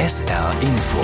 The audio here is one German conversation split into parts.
SR Info.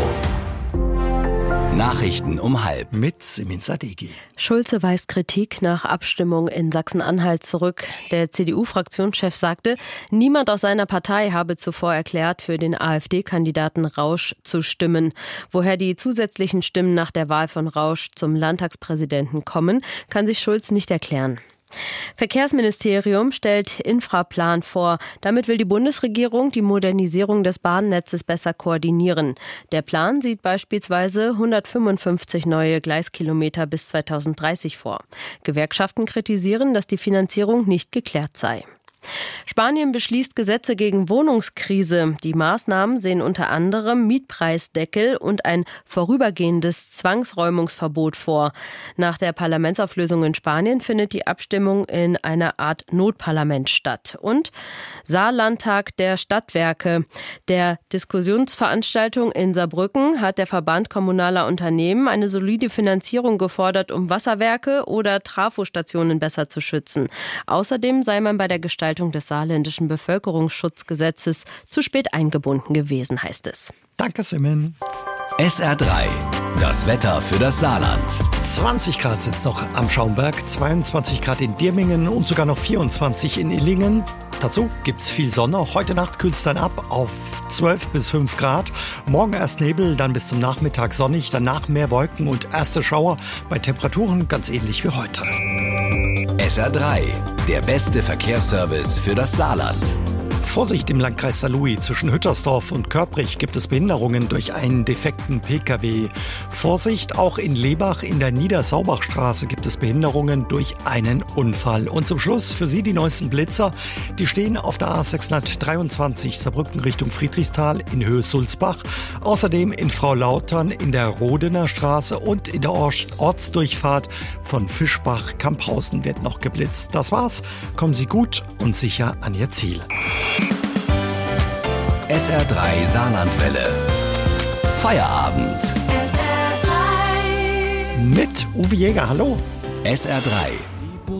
Nachrichten um 12:30. Mit Simin Sadeghi. Schulze weist Kritik nach Abstimmung in Sachsen-Anhalt zurück. Der CDU-Fraktionschef sagte, niemand aus seiner Partei habe zuvor erklärt, für den AfD-Kandidaten Rausch zu stimmen. Woher die zusätzlichen Stimmen nach der Wahl von Rausch zum Landtagspräsidenten kommen, kann sich Schulz nicht erklären. Verkehrsministerium stellt Infraplan vor. Damit will die Bundesregierung die Modernisierung des Bahnnetzes besser koordinieren. Der Plan sieht beispielsweise 155 neue Gleiskilometer bis 2030 vor. Gewerkschaften kritisieren, dass die Finanzierung nicht geklärt sei. Spanien beschließt Gesetze gegen Wohnungskrise. Die Maßnahmen sehen unter anderem Mietpreisdeckel und ein vorübergehendes Zwangsräumungsverbot vor. Nach der Parlamentsauflösung in Spanien findet die Abstimmung in einer Art Notparlament statt. Und Saarlandtag der Stadtwerke. Der Diskussionsveranstaltung in Saarbrücken hat der Verband kommunaler Unternehmen eine solide Finanzierung gefordert, um Wasserwerke oder Trafostationen besser zu schützen. Außerdem sei man bei der Gestaltung des saarländischen Bevölkerungsschutzgesetzes zu spät eingebunden gewesen, heißt es. Danke, Simin. SR3, das Wetter für das Saarland. 20 Grad sind es noch am Schaumberg, 22 Grad in Dirmingen und sogar noch 24 in Illingen. Dazu gibt's viel Sonne. Heute Nacht kühlt es dann ab auf 12 bis 5 Grad. Morgen erst Nebel, dann bis zum Nachmittag sonnig, danach mehr Wolken und erste Schauer bei Temperaturen ganz ähnlich wie heute. SR3, der beste Verkehrsservice für das Saarland. Vorsicht im Landkreis Saarlouis. Zwischen Hüttersdorf und Körprich gibt es Behinderungen durch einen defekten Pkw. Vorsicht, auch in Lebach in der Niedersaubachstraße gibt es Behinderungen durch einen Unfall. Und zum Schluss für Sie die neuesten Blitzer. Die stehen auf der A623 Saarbrücken Richtung Friedrichsthal in Höhe Sulzbach. Außerdem in Fraulautern in der Rodener Straße und in der Ortsdurchfahrt von Fischbach-Kamphausen wird noch geblitzt. Das war's. Kommen Sie gut und sicher an Ihr Ziel. SR3 Saarlandwelle. Feierabend. Mit Uwe Jäger, hallo. SR3